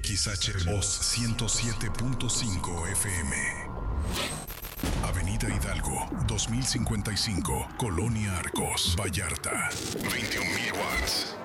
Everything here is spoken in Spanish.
XH Voz 107.5 FM. Avenida Hidalgo, 2055, Colonia Arcos, Vallarta. 21,000 watts.